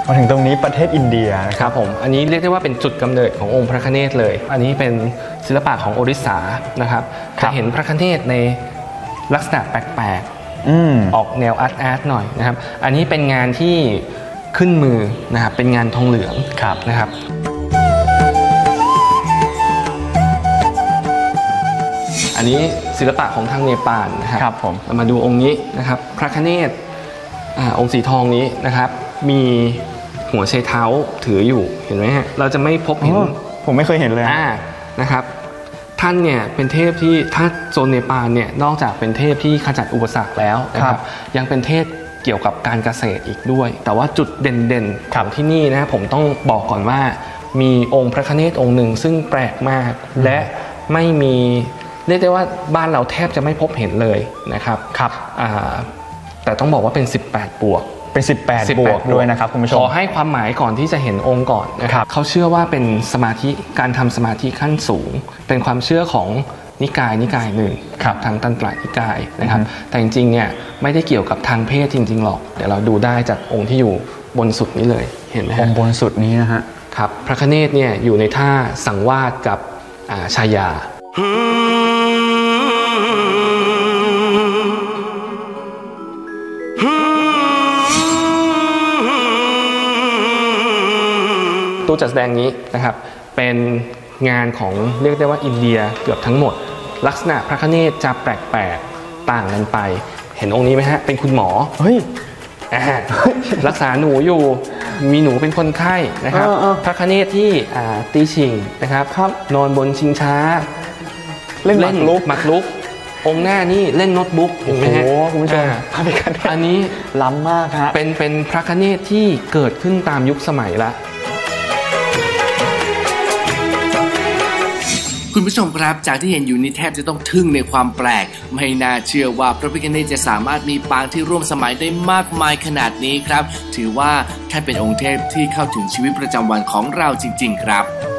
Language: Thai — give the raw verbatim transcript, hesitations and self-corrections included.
มาถึงตรงนี้ประเทศอินเดียครับผมอันนี้เรียกได้ว่าเป็นจุดกำเนิดขององค์พระคเนศเลยอันนี้เป็นศิลปะของโอริสานะครับจะเห็นพระคเนศในลักษณะแปลกๆออกแนวอาร์ตอาร์ตหน่อยนะครับอันนี้เป็นงานที่ขึ้นมือนะครับเป็นงานทองเหลืองนะครับอันนี้ศิลปะของทางเนปาลนะครับผมเรามาดูองค์นี้นะครับพระคเนศองค์สีทองนี้นะครับมีหัวไชเท้าถืออยู่เห็นไหมฮะเราจะไม่พบเห็นผมไม่เคยเห็นเลยนะครับท่านเนี่ยเป็นเทพที่ถ้าโซนเนปาลเนี่ยนอกจากเป็นเทพที่ขจัดอุปสรรคแล้วนะครับยังเป็นเทพเกี่ยวกับการเกษตรอีกด้วยแต่ว่าจุดเด่นๆของที่นี่นะผมต้องบอกก่อนว่ามีองค์พระคเนศองค์หนึ่งซึ่งแปลกมากและไม่มีเรียกได้ว่าบ้านเราแทบจะไม่พบเห็นเลยนะครับครับแต่ต้องบอกว่าเป็นสิบแปดบวกเป็นสิบแปดบวกด้วยนะครับคุณผู้ชมขอให้ความหมายก่อนที่จะเห็นองค์ก่อนนะครับเขาเชื่อว่าเป็นสมาธิการทำสมาธิขั้นสูงเป็นความเชื่อของนิกายนิกายหนึ่งทางตันตระนิกายนะครับแต่จริงๆเนี่ยไม่ได้เกี่ยวกับทางเพศจริงๆหรอกเดี๋ยวเราดูได้จากองค์ที่อยู่บนสุดนี้เลยเห็นไหมองค์บนสุดนี้นะฮะครับพระคเนศเนี่ยอยู่ในท่าสังวาสกับชายาตู้จัดแสดงนี้นะครับเป็นงานของเรียกได้ว่าอินเดียเกือบทั้งหมดลักษณะพระคเนศจะแปลกๆต่างกันไปเห็นองค์นี้ไหมฮะเป็นคุณหมอเฮ้ยรักษาหนูอยู่มีหนูเป็นคนไข้นะครับพระคเนศที่ตีชิงนะครับนอนบนชิงช้าเล่นหมากรุกหมากรุกองค์หน้านี่เล่นโน้ตบุ๊กโอ้โหคุณผู้ชมอันนี้ล้ำมากฮะเป็นเป็นพระคเนศที่เกิดขึ้นตามยุคสมัยละคุณผู้ชมครับจากที่เห็นอยู่นี่แทบจะต้องทึ่งในความแปลกไม่น่าเชื่อว่าพระพิฆเนศจะสามารถมีปางที่ร่วมสมัยได้มากมายขนาดนี้ครับถือว่าท่านเป็นองค์เทพที่เข้าถึงชีวิตประจำวันของเราจริงๆครับ